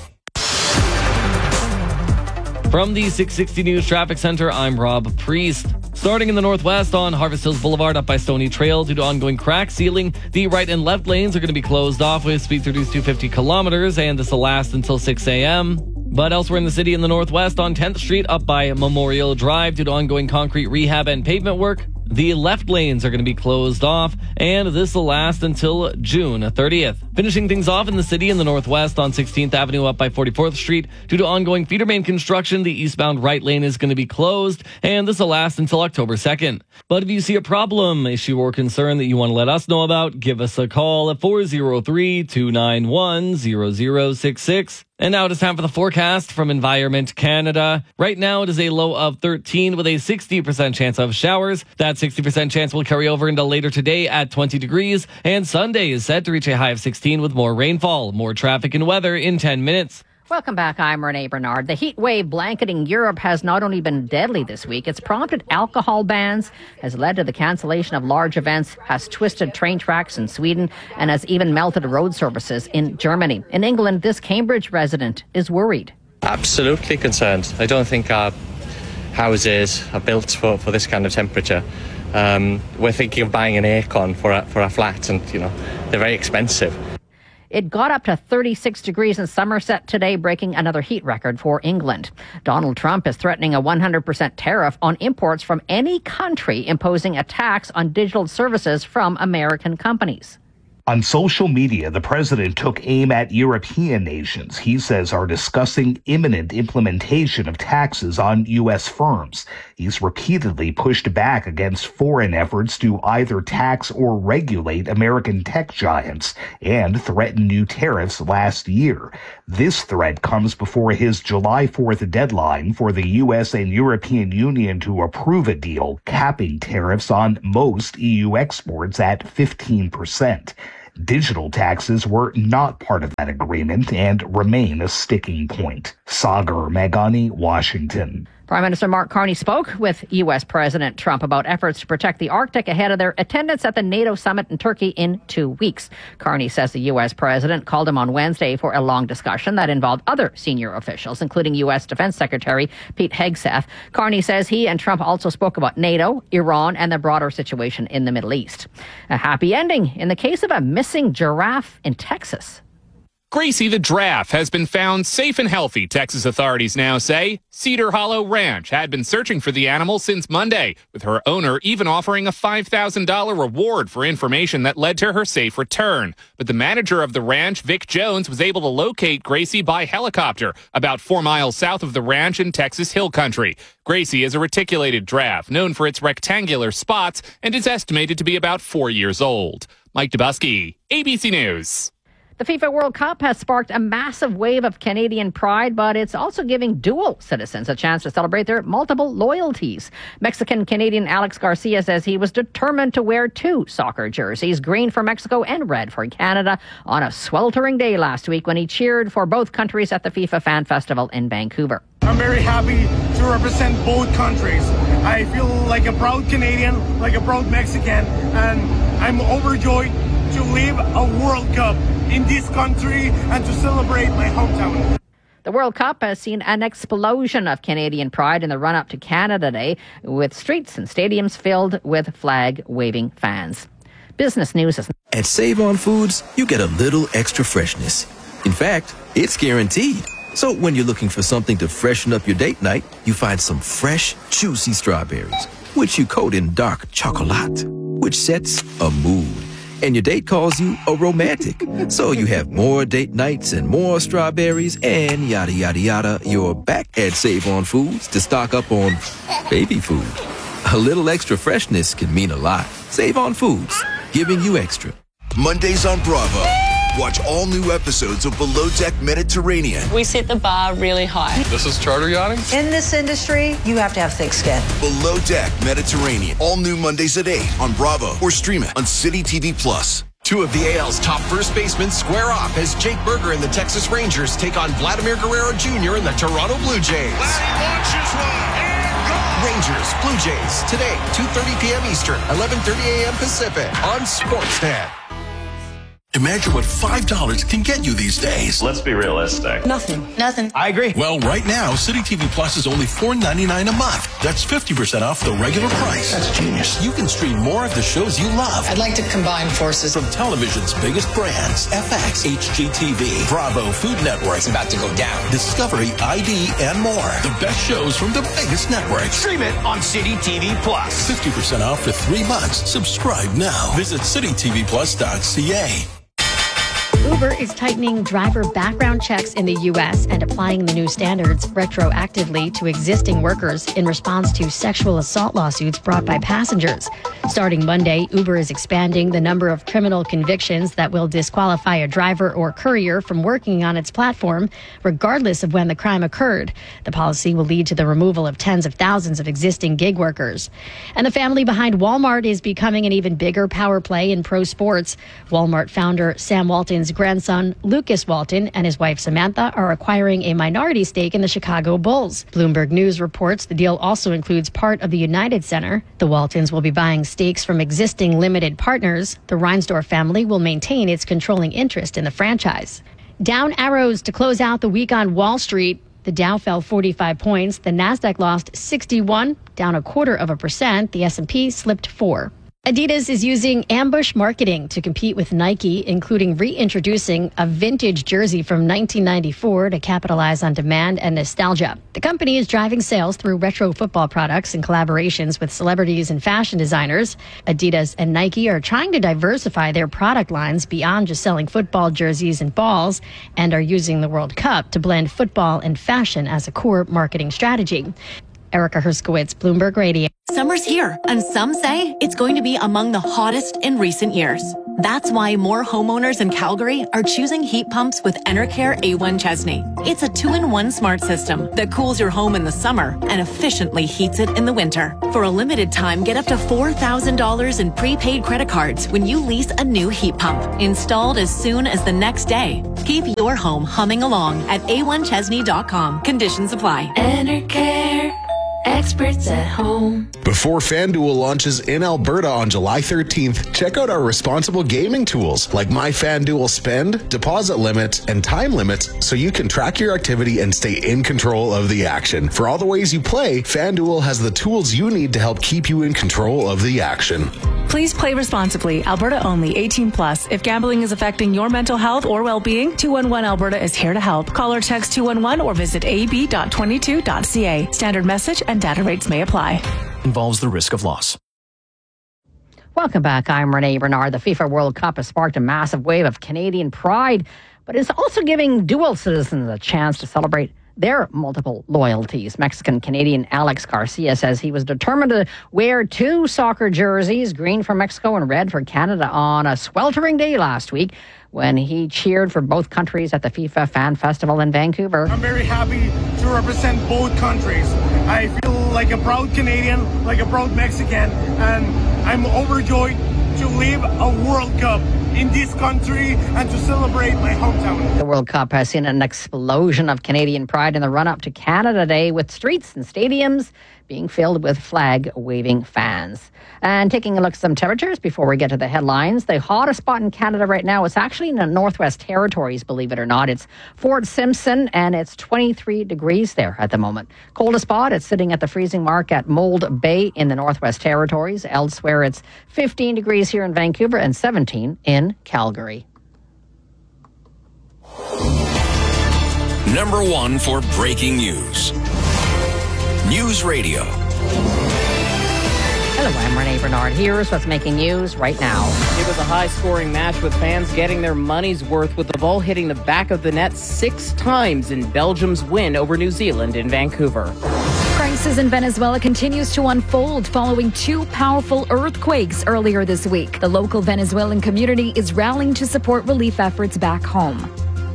From the six sixty News Traffic Center, I'm Rob Priest. Starting in the northwest on Harvest Hills Boulevard up by Stony Trail due to ongoing crack sealing, the right and left lanes are going to be closed off with speeds reduced to fifty kilometers, and this will last until six a.m. But elsewhere in the city in the northwest on tenth Street up by Memorial Drive due to ongoing concrete rehab and pavement work, the left lanes are going to be closed off, and this will last until June thirtieth. Finishing things off in the city in the northwest on sixteenth Avenue up by forty-fourth Street. Due to ongoing feeder main construction, the eastbound right lane is going to be closed, and this will last until October second. But if you see a problem, issue, or concern that you want to let us know about, give us a call at four oh three, two nine one, zero zero six six. And now it is time for the forecast from Environment Canada. Right now it is a low of thirteen with a sixty percent chance of showers. That sixty percent chance will carry over into later today at twenty degrees. And Sunday is set to reach a high of sixteen with more rainfall. More traffic and weather in ten minutes. Welcome back. I'm Renee Bernard. The heat wave blanketing Europe has not only been deadly this week, it's prompted alcohol bans, has led to the cancellation of large events, has twisted train tracks in Sweden, and has even melted road surfaces in Germany. In England, this Cambridge resident is worried. Absolutely concerned. I don't think our houses are built for, for this kind of temperature. Um, we're thinking of buying an aircon for our, for our flat, and, you know, they're very expensive. It got up to thirty-six degrees in Somerset today, breaking another heat record for England. Donald Trump is threatening a one hundred percent tariff on imports from any country, imposing a tax on digital services from American companies. On social media, the president took aim at European nations he says are discussing imminent implementation of taxes on U S firms. He's repeatedly pushed back against foreign efforts to either tax or regulate American tech giants and threatened new tariffs last year. This threat comes before his July fourth deadline for the U S and European Union to approve a deal capping tariffs on most E U exports at fifteen percent. Digital taxes were not part of that agreement and remain a sticking point. Sagar Meghani, Washington. Prime Minister Mark Carney spoke with U S. President Trump about efforts to protect the Arctic ahead of their attendance at the NATO summit in Turkey in two weeks. Carney says the U S president called him on Wednesday for a long discussion that involved other senior officials, including U S. Defense Secretary Pete Hegseth. Carney says he and Trump also spoke about NATO, Iran, and the broader situation in the Middle East. A happy ending in the case of a missing giraffe in Texas. Gracie the giraffe has been found safe and healthy, Texas authorities now say. Cedar Hollow Ranch had been searching for the animal since Monday, with her owner even offering a five thousand dollars reward for information that led to her safe return. But the manager of the ranch, Vic Jones, was able to locate Gracie by helicopter about four miles south of the ranch in Texas Hill Country. Gracie is a reticulated giraffe known for its rectangular spots and is estimated to be about four years old. Mike Dubusky, A B C News. The FIFA World Cup has sparked a massive wave of Canadian pride, but it's also giving dual citizens a chance to celebrate their multiple loyalties. Mexican-Canadian Alex Garcia says he was determined to wear two soccer jerseys, green for Mexico and red for Canada, on a sweltering day last week when he cheered for both countries at the FIFA Fan Festival in Vancouver. I'm very happy to represent both countries. I feel like a proud Canadian, like a proud Mexican, and I'm overjoyed to live a World Cup in this country and to celebrate my hometown. The World Cup has seen an explosion of Canadian pride in the run-up to Canada Day, with streets and stadiums filled with flag-waving fans. Business News is... At Save On Foods, you get a little extra freshness. In fact, it's guaranteed. So when you're looking for something to freshen up your date night, you find some fresh, juicy strawberries, which you coat in dark chocolate, which sets a mood. And your date calls you a romantic. So you have more date nights and more strawberries and yada, yada, yada. You're back at Save On Foods to stock up on baby food. A little extra freshness can mean a lot. Save On Foods, giving you extra. Mondays on Bravo. Watch all new episodes of Below Deck Mediterranean. We set the bar really high. This is charter yachting? In this industry, you have to have thick skin. Below Deck Mediterranean. All new Mondays at eight on Bravo or stream it on City T V Plus. Two of the A L's top first basemen square off as Jake Berger and the Texas Rangers take on Vladimir Guerrero Junior and the Toronto Blue Jays. Launches one and gone. Rangers, Blue Jays, today, two thirty p.m. Eastern, eleven thirty a.m. Pacific on Sportsnet. Imagine what five dollars can get you these days. Let's be realistic. Nothing. Nothing. I agree. Well, right now, City T V Plus is only four ninety-nine a month. That's fifty percent off the regular price. That's genius. You can stream more of the shows you love. I'd like to combine forces. From television's biggest brands, F X, H G T V, Bravo, Food Network. It's about to go down. Discovery, I D, and more. The best shows from the biggest networks. Stream it on City T V Plus. fifty percent off for three months. Subscribe now. Visit city t v plus dot c a. Uber is tightening driver background checks in the U S and applying the new standards retroactively to existing workers in response to sexual assault lawsuits brought by passengers. Starting Monday, Uber is expanding the number of criminal convictions that will disqualify a driver or courier from working on its platform, regardless of when the crime occurred. The policy will lead to the removal of tens of thousands of existing gig workers. And the family behind Walmart is becoming an even bigger power play in pro sports. Walmart founder Sam Walton's grandson, Lucas Walton, and his wife Samantha are acquiring a minority stake in the Chicago Bulls. Bloomberg News reports the deal also includes part of the United Center. The Waltons will be buying stakes from existing limited partners. The Reinsdorf family will maintain its controlling interest in the franchise. Down arrows to close out the week on Wall Street. The Dow fell forty-five points. The Nasdaq lost sixty-one, down a quarter of a percent. The S and P slipped four. Adidas is using ambush marketing to compete with Nike, including reintroducing a vintage jersey from nineteen ninety-four to capitalize on demand and nostalgia. The company is driving sales through retro football products and collaborations with celebrities and fashion designers. Adidas and Nike are trying to diversify their product lines beyond just selling football jerseys and balls, and are using the World Cup to blend football and fashion as a core marketing strategy. Erica Herskowitz, Bloomberg Radio. Summer's here, and some say it's going to be among the hottest in recent years. That's why more homeowners in Calgary are choosing heat pumps with Enercare A one Chesney. It's a two-in-one smart system that cools your home in the summer and efficiently heats it in the winter. For a limited time, get up to four thousand dollars in prepaid credit cards when you lease a new heat pump, installed as soon as the next day. Keep your home humming along at A one Chesney dot com. Conditions apply. Enercare. Experts at home. Before FanDuel launches in Alberta on July thirteenth, check out our responsible gaming tools like My FanDuel Spend, deposit limit, and time limits so you can track your activity and stay in control of the action. For all the ways you play, FanDuel has the tools you need to help keep you in control of the action. Please play responsibly. Alberta only. eighteen plus. If gambling is affecting your mental health or well-being, two one one Alberta is here to help. Call or text two one one or visit a b dot twenty-two dot c a. Standard message and data rates may apply. Involves the risk of loss. Welcome back. I'm Renee Bernard. The FIFA World Cup has sparked a massive wave of Canadian pride, but it's also giving dual citizens a chance to celebrate their multiple loyalties. Mexican-Canadian Alex Garcia says he was determined to wear two soccer jerseys, green for Mexico and red for Canada, on a sweltering day last week when he cheered for both countries at the FIFA Fan Festival in Vancouver. I'm very happy to represent both countries. I feel like a proud Canadian, like a proud Mexican, and I'm overjoyed to live a World Cup in this country and to celebrate my hometown. The World Cup has seen an explosion of Canadian pride in the run-up to Canada Day, with streets and stadiums being filled with flag-waving fans. And taking a look at some temperatures before we get to the headlines. The hottest spot in Canada right now is actually in the Northwest Territories, believe it or not. It's Fort Simpson, and it's twenty-three degrees there at the moment. Coldest spot, it's sitting at the freezing mark at Mold Bay in the Northwest Territories. Elsewhere, it's fifteen degrees here in Vancouver and seventeen in Calgary. Number one for breaking news. News Radio. Hello, I'm Renee Bernard. Here's what's making news right now. It was a high-scoring match with fans getting their money's worth, with the ball hitting the back of the net six times in Belgium's win over New Zealand in Vancouver. Crisis in Venezuela continues to unfold following two powerful earthquakes earlier this week. The local Venezuelan community is rallying to support relief efforts back home.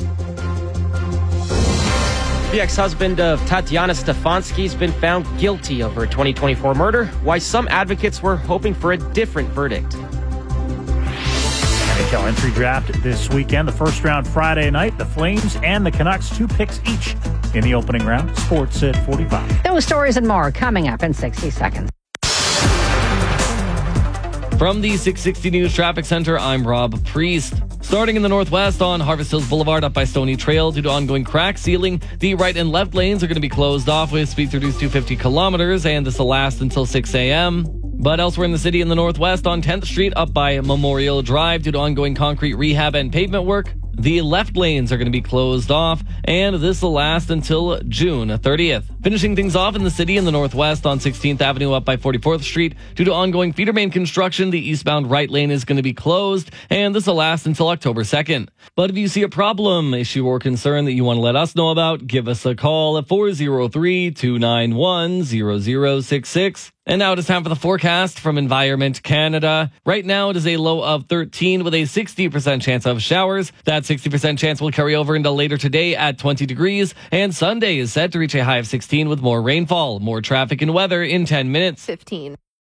The ex-husband of Tatiana Stefanski has been found guilty of her twenty twenty-four murder, why some advocates were hoping for a different verdict. N H L entry draft this weekend. The first round Friday night. The Flames and the Canucks, two picks each in the opening round. Sports at forty-five. Those stories and more coming up in sixty seconds. From the six sixty News Traffic Center, I'm Rob Priest. Starting in the northwest on Harvest Hills Boulevard up by Stony Trail due to ongoing crack sealing, the right and left lanes are going to be closed off with speeds reduced to fifty kilometers, and this will last until six a.m. But elsewhere in the city in the northwest on tenth Street up by Memorial Drive due to ongoing concrete rehab and pavement work, the left lanes are going to be closed off, and this will last until June thirtieth. Finishing things off in the city in the northwest on sixteenth Avenue up by forty-fourth Street. Due to ongoing feeder main construction, the eastbound right lane is going to be closed, and this will last until October second. But if you see a problem, issue, or concern that you want to let us know about, give us a call at four oh three, two nine one, zero zero six six. And now it is time for the forecast from Environment Canada. Right now it is a low of thirteen with a sixty percent chance of showers. That sixty percent chance will carry over into later today at twenty degrees. And Sunday is set to reach a high of sixteen with more rainfall. More traffic and weather in ten minutes. fifteen.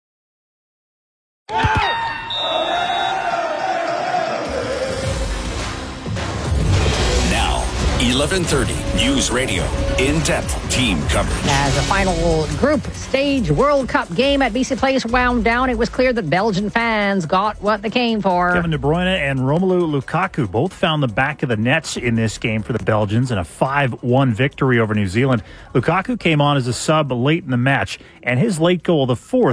eleven thirty News Radio. In-depth team coverage. As the final group stage World Cup game at B C Place wound down, it was clear that Belgian fans got what they came for. Kevin De Bruyne and Romelu Lukaku both found the back of the nets in this game for the Belgians in a five one victory over New Zealand. Lukaku came on as a sub late in the match, and his late goal, the fourth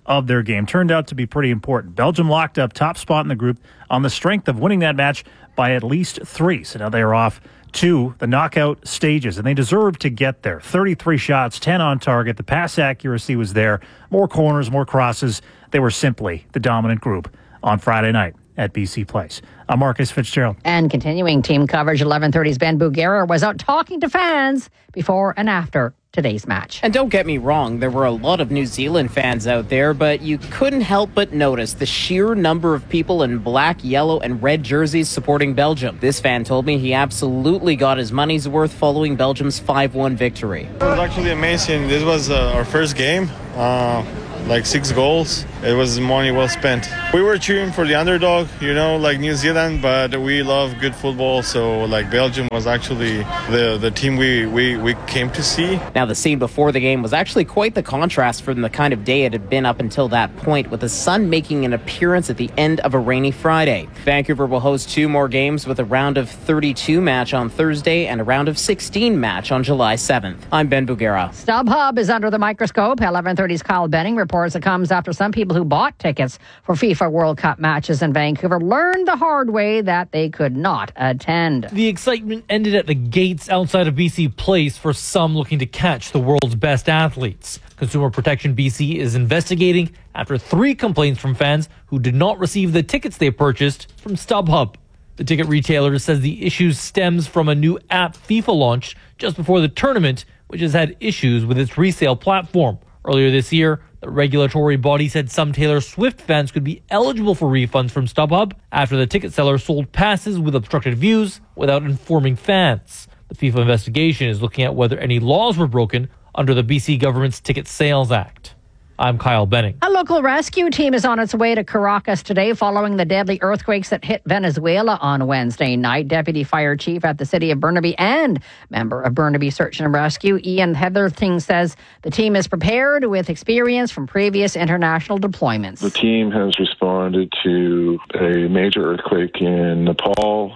of their game. Turned out to be pretty important. Belgium locked up top spot in the group on the strength of winning that match by at least three. So now they are off to the knockout stages, and they deserve to get there. thirty-three shots, ten on target. The pass accuracy was there. More corners, more crosses. They were simply the dominant group on Friday night at B C Place. I'm Marcus Fitzgerald. And continuing team coverage, eleven thirty's Ben Bugera was out talking to fans before and after today's match. And don't get me wrong, there were a lot of New Zealand fans out there, but you couldn't help but notice the sheer number of people in black, yellow, and red jerseys supporting Belgium. This fan told me he absolutely got his money's worth following Belgium's five one victory. It was actually amazing. This was uh, our first game. Uh, like six goals. It was money well spent. We were cheering for the underdog, you know, like New Zealand, but we love good football, so like Belgium was actually the, the team we, we, we came to see. Now the scene before the game was actually quite the contrast from the kind of day it had been up until that point, with the sun making an appearance at the end of a rainy Friday. Vancouver will host two more games with a round of thirty-two match on Thursday and a round of sixteen match on July seventh. I'm Ben Bugera. StubHub is under the microscope. eleven thirty's Kyle Benning reports it comes after some people who bought tickets for FIFA World Cup matches in Vancouver learned the hard way that they could not attend. The excitement ended at the gates outside of B C Place for some looking to catch the world's best athletes. Consumer Protection B C is investigating after three complaints from fans who did not receive the tickets they purchased from StubHub. The ticket retailer says the issue stems from a new app FIFA launched just before the tournament, which has had issues with its resale platform. Earlier this year, the regulatory body said some Taylor Swift fans could be eligible for refunds from StubHub after the ticket seller sold passes with obstructed views without informing fans. The FIFA investigation is looking at whether any laws were broken under the B C government's Ticket Sales Act. I'm Kyle Benning. A local rescue team is on its way to Caracas today following the deadly earthquakes that hit Venezuela on Wednesday night. Deputy Fire Chief at the City of Burnaby and member of Burnaby Search and Rescue, Ian Heatherthing, says the team is prepared with experience from previous international deployments. The team has responded to a major earthquake in Nepal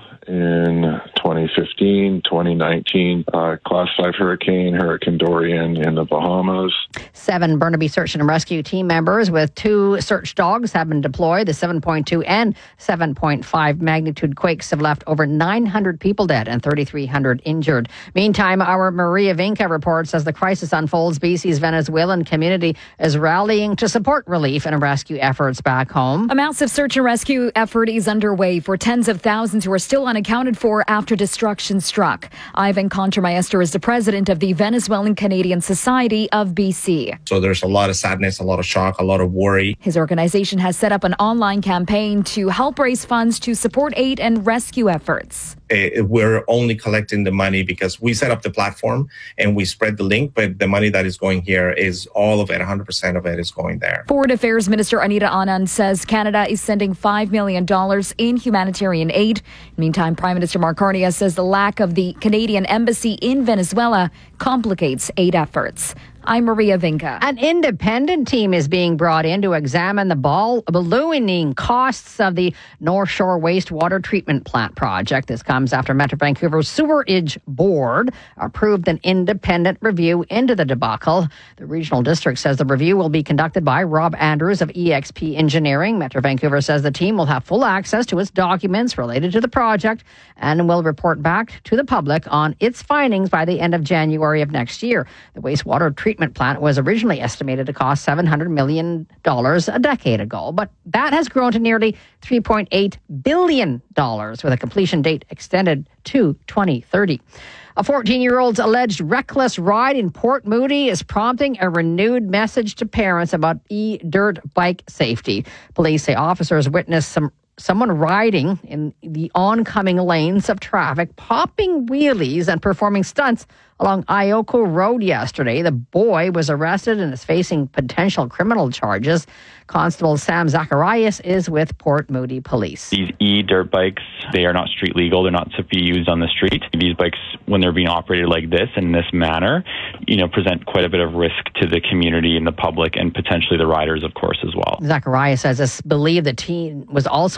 in twenty fifteen, twenty nineteen, uh, Class five hurricane, Hurricane Dorian in the Bahamas. Seven Burnaby Search and Rescue team members with two search dogs have been deployed. The seven point two and seven point five magnitude quakes have left over nine hundred people dead and thirty-three hundred injured. Meantime, our Maria Vinca reports as the crisis unfolds, B C's Venezuelan community is rallying to support relief and rescue efforts back home. A massive search and rescue effort is underway for tens of thousands who are still unaccounted for after destruction struck. Ivan Contramaestre is the president of the Venezuelan Canadian Society of B C. So there's a lot of sadness, a lot of shock, a lot of worry. His organization has set up an online campaign to help raise funds to support aid and rescue efforts. We're only collecting the money because we set up the platform and we spread the link, but the money that is going here is all of it, one hundred percent of it is going there. Foreign Affairs Minister Anita Anand says Canada is sending five million dollars in humanitarian aid. Meantime, Prime Minister Mark Carney says the lack of the Canadian embassy in Venezuela complicates aid efforts. I'm Maria Vinca. An independent team is being brought in to examine the ball ballooning costs of the North Shore Wastewater Treatment Plant project. This comes after Metro Vancouver's Sewerage Board approved an independent review into the debacle. The regional district says the review will be conducted by Rob Andrews of E X P Engineering. Metro Vancouver says the team will have full access to its documents related to the project and will report back to the public on its findings by the end of January of next year. The wastewater treatment Treatment plant was originally estimated to cost seven hundred million dollars a decade ago, but that has grown to nearly three point eight billion dollars with a completion date extended to twenty thirty. A fourteen-year-old's alleged reckless ride in Port Moody is prompting a renewed message to parents about e-dirt bike safety. Police say officers witnessed some someone riding in the oncoming lanes of traffic, popping wheelies and performing stunts along Ioko Road yesterday. The boy was arrested and is facing potential criminal charges. Constable Sam Zacharias is with Port Moody Police. These e-dirt bikes, they are not street legal. They're not to be used on the street. These bikes, when they're being operated like this, in this manner, you know, present quite a bit of risk to the community and the public and potentially the riders, of course, as well. Zacharias says it's believed the teen was also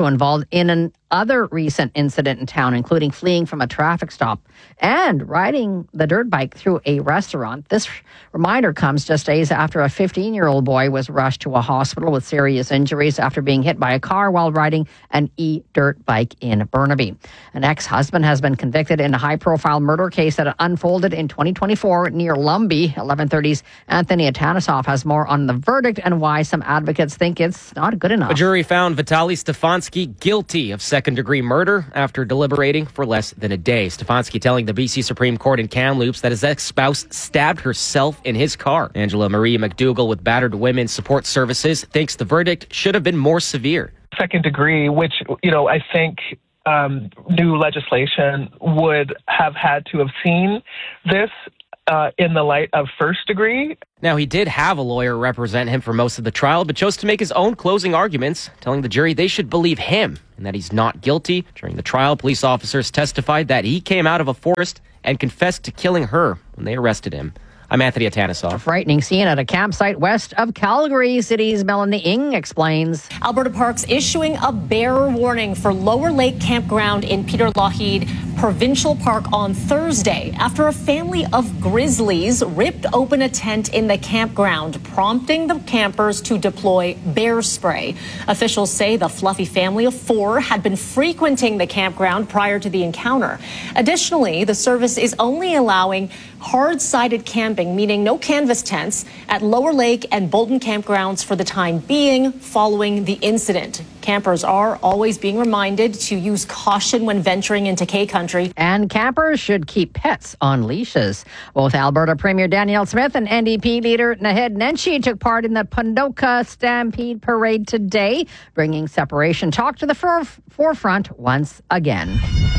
also involved in an other recent incident in town, including fleeing from a traffic stop and riding the dirt bike through a restaurant. This reminder comes just days after a fifteen-year-old boy was rushed to a hospital with serious injuries after being hit by a car while riding an e-dirt bike in Burnaby. An ex-husband has been convicted in a high-profile murder case that unfolded in twenty twenty-four near Lumbee. eleven thirty's Anthony Atanasoff has more on the verdict and why some advocates think it's not good enough. A jury found Vitaly Stefanski guilty of second-degree murder after deliberating for less than a day. Stefanski telling the B C Supreme Court in Kamloops that his ex-spouse stabbed herself in his car. Angela Marie McDougall with Battered Women's Support Services thinks the verdict should have been more severe. Second degree, which, you know, I think um, new legislation would have had to have seen this Uh, in the light of first degree. Now, he did have a lawyer represent him for most of the trial, but chose to make his own closing arguments, telling the jury they should believe him and that he's not guilty. During the trial, police officers testified that he came out of a forest and confessed to killing her when they arrested him. I'm Anthony Atanasoff. A frightening scene at a campsite west of Calgary. City's Melanie Ng explains. Alberta Parks issuing a bear warning for Lower Lake Campground in Peter Lougheed Provincial Park on Thursday after a family of grizzlies ripped open a tent in the campground, prompting the campers to deploy bear spray. Officials say the fluffy family of four had been frequenting the campground prior to the encounter. Additionally, the service is only allowing hard-sided camping, meaning no canvas tents, at Lower Lake and Bolton campgrounds for the time being following the incident. Campers are always being reminded to use caution when venturing into K Country. And campers should keep pets on leashes. Both Alberta Premier Danielle Smith and N D P leader Naheed Nenshi took part in the Ponoka Stampede Parade today, bringing separation talk to the for- forefront once again.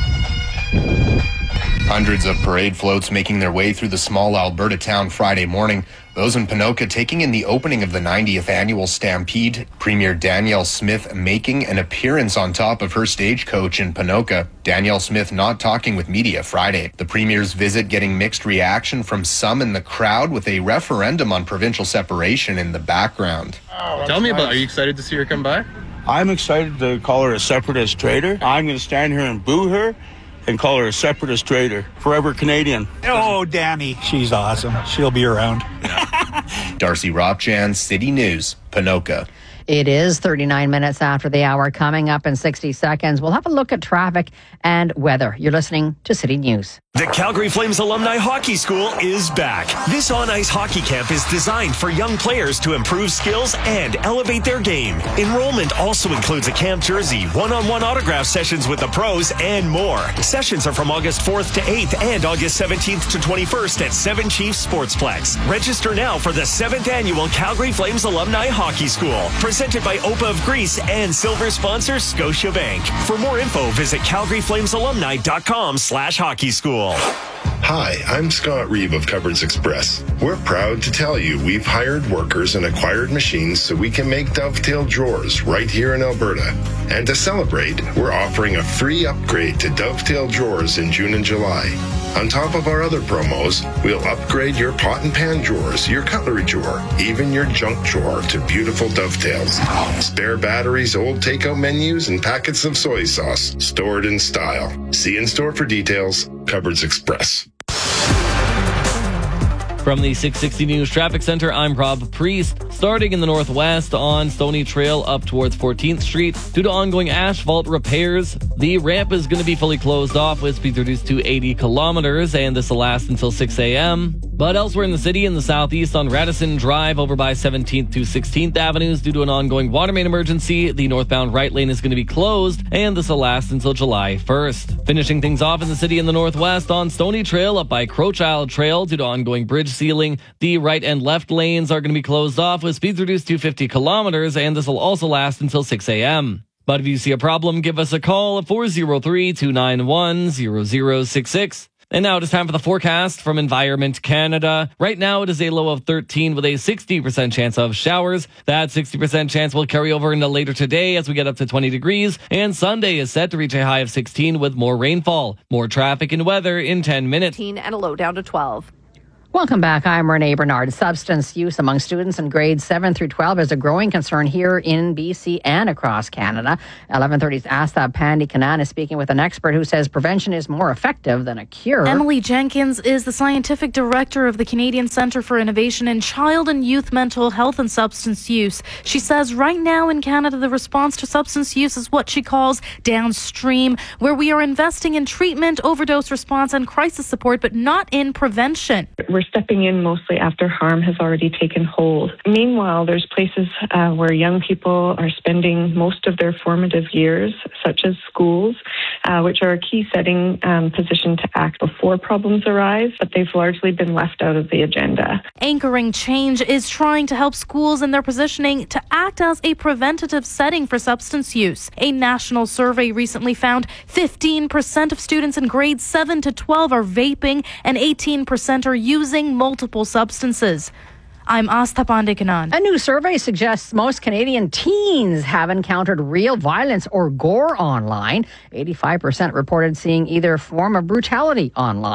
Hundreds of parade floats making their way through the small Alberta town Friday morning. Those in Ponoka taking in the opening of the ninetieth annual Stampede. Premier Danielle Smith making an appearance on top of her stagecoach in Ponoka. Danielle Smith not talking with media Friday. The Premier's visit getting mixed reaction from some in the crowd with a referendum on provincial separation in the background. Oh, Tell me nice. about, are you excited to see her come by? I'm excited to call her a separatist traitor. I'm going to stand here and boo her and call her a separatist traitor. Forever Canadian. Oh, Danny. She's awesome. She'll be around. Darcy Ropchan, City News, Ponoka. It is thirty-nine minutes after the hour. Coming up in sixty seconds, we'll have a look at traffic and weather. You're listening to City News. The Calgary Flames Alumni Hockey School is back. This on-ice hockey camp is designed for young players to improve skills and elevate their game. Enrollment also includes a camp jersey, one-on-one autograph sessions with the pros, and more. Sessions are from August fourth to eighth and August seventeenth to twenty-first at Seven Chiefs Sportsplex. Register now for the seventh Annual Calgary Flames Alumni Hockey School. Presented by O P A of Greece and silver sponsor Scotiabank. For more info, visit calgary flames alumni dot com slash hockey school. Hi, I'm Scott Reeve of Cupboards Express. We're proud to tell you we've hired workers and acquired machines so we can make Dovetail drawers right here in Alberta. And to celebrate, we're offering a free upgrade to Dovetail drawers in June and July. On top of our other promos, we'll upgrade your pot and pan drawers, your cutlery drawer, even your junk drawer to beautiful Dovetails. Spare batteries, old takeout menus, and packets of soy sauce stored in style. See in store for details. Cupboards Express. From the six sixty News Traffic Center, I'm Rob Priest. Starting in the northwest on Stony Trail up towards fourteenth Street. Due to ongoing asphalt repairs, the ramp is going to be fully closed off with speed reduced to eighty kilometers, and this will last until six a.m. But elsewhere in the city, in the southeast on Radisson Drive over by seventeenth to sixteenth Avenues, due to an ongoing water main emergency, the northbound right lane is going to be closed, and this will last until July first. Finishing things off in the city in the northwest on Stony Trail up by Crowchild Trail due to ongoing bridge sealing, the right and left lanes are going to be closed off with speeds reduced to fifty kilometers, and this will also last until six a.m. But if you see a problem, give us a call at four oh three, two nine one, zero zero six six. And now it is time for the forecast from Environment Canada. Right now it is a low of thirteen with a sixty percent chance of showers. That sixty percent chance will carry over into later today as we get up to twenty degrees. And Sunday is set to reach a high of sixteen with more rainfall. More traffic and weather in ten minutes. And a low down to twelve. Welcome back. I'm Renee Bernard. Substance use among students in grades seven through twelve is a growing concern here in B C and across Canada. eleven thirty's Astha Pandikanan is speaking with an expert who says prevention is more effective than a cure. Emily Jenkins is the scientific director of the Canadian Centre for Innovation in Child and Youth Mental Health and Substance Use. She says right now in Canada, the response to substance use is what she calls downstream, where we are investing in treatment, overdose response, and crisis support, but not in prevention. We're stepping in mostly after harm has already taken hold. Meanwhile, there's places uh, where young people are spending most of their formative years, such as schools, uh, which are a key setting um, position to act before problems arise, but they've largely been left out of the agenda. Anchoring Change is trying to help schools in their positioning to act as a preventative setting for substance use. A national survey recently found fifteen percent of students in grades seven to twelve are vaping and eighteen percent are using multiple substances. I'm Astha Pandikanan. A new survey suggests most Canadian teens have encountered real violence or gore online. eighty-five percent reported seeing either form of brutality online.